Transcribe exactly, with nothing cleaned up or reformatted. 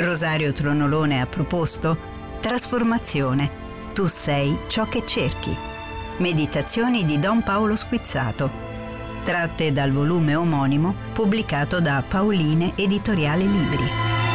Rosario Tronolone ha proposto Trasformazione. Tu sei ciò che cerchi. Meditazioni di Don Paolo Squizzato, tratte dal volume omonimo pubblicato da Pauline Editoriale Libri.